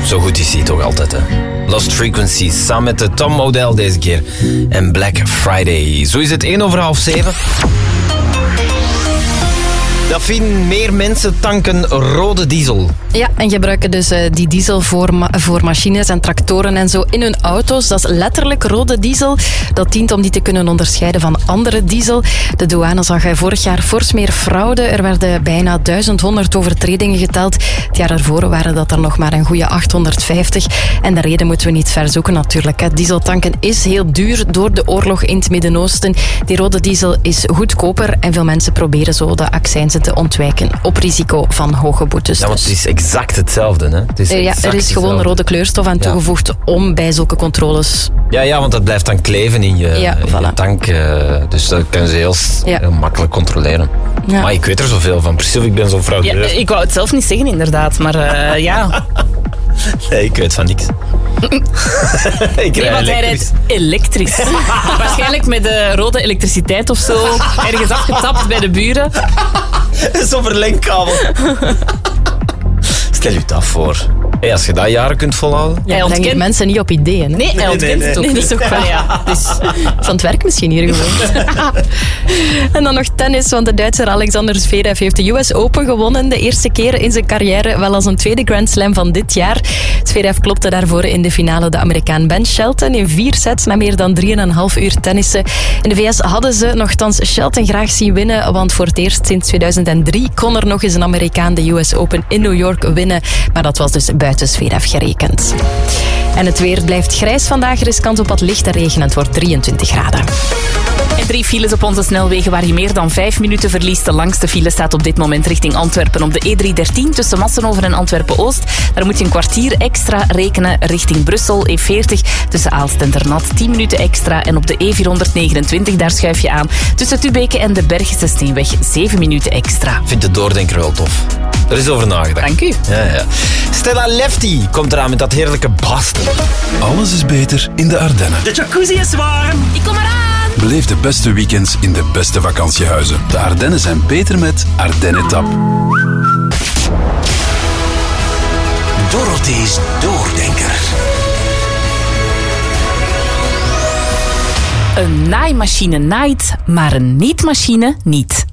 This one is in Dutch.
Zo goed is hij toch altijd, hè? Lost Frequencies, samen met de Tom Odell deze keer. En Black Friday. Zo is het 7:01. Daphine, meer mensen tanken rode diesel. Ja, en gebruiken dus die diesel voor machines en tractoren en zo in hun auto's. Dat is letterlijk rode diesel. Dat dient om die te kunnen onderscheiden van andere diesel. De douane zag vorig jaar fors meer fraude. Er werden bijna 1100 overtredingen geteld. Het jaar ervoor waren dat er nog maar een goede 850. En de reden moeten we niet ver zoeken natuurlijk. Dieseltanken is heel duur door de oorlog in het Midden-Oosten. Die rode diesel is goedkoper en veel mensen proberen zo de accijnzen te ontwijken op risico van hoge boetes. Ja, want het is exact hetzelfde. Hè? Het is er is gewoon rode kleurstof aan toegevoegd om bij zulke controles... Ja, want dat blijft dan kleven in je tank. Dus dat kunnen ze heel makkelijk controleren. Ja. Maar ik weet er zoveel van. Precies, ik ben zo'n fraudeus. Ja, ik wou het zelf niet zeggen, inderdaad. Maar ja... Nee, ik weet van niks. Ik rij hij rijdt elektrisch. Waarschijnlijk met de rode elektriciteit of zo. Ergens afgetapt bij de buren. Zo'n verlengkabel. Stel je dat voor. Hey, als je dat jaren kunt volhouden. Ja, hij ontkent mensen niet op ideeën. Hè? Nee, hij ontkent het ook niet. Dat is ook wel, ja. Dus van het werk misschien hier gewoon. En dan nog tennis, want de Duitser Alexander Zverev heeft de US Open gewonnen. De eerste keer in zijn carrière, wel als een tweede Grand Slam van dit jaar. Zverev klopte daarvoor in de finale de Amerikaan Ben Shelton in 4 sets na meer dan 3,5 uur tennissen. In de VS hadden ze nogthans Shelton graag zien winnen, want voor het eerst sinds 2003 kon er nog eens een Amerikaan de US Open in New York winnen. Maar dat was dus buiten Zverev gerekend. En het weer blijft grijs vandaag. Er is kans op wat lichte regen en het wordt 23 graden. En 3 files op onze snelwegen waar je meer dan 5 minuten verliest. De langste file staat op dit moment richting Antwerpen op de E313 tussen Massenhoven en Antwerpen-Oost. Daar moet je een kwartier extra rekenen richting Brussel. E40 tussen Aalst en Ternat 10 minuten extra. En op de E429 daar schuif je aan tussen Tubeke en de Bergse Steenweg 7 minuten extra. Vind de doordenker wel tof. Er is over nagedacht. Dank u. Ja. Stella Lefty komt eraan met dat heerlijke Boston. Alles is beter in de Ardennen. De jacuzzi is warm. Ik kom eraan. Beleef de beste weekends in de beste vakantiehuizen. De Ardennen zijn beter met Ardennetap. Dorothee's Doordenker. Een naaimachine naait, maar een niet-machine niet.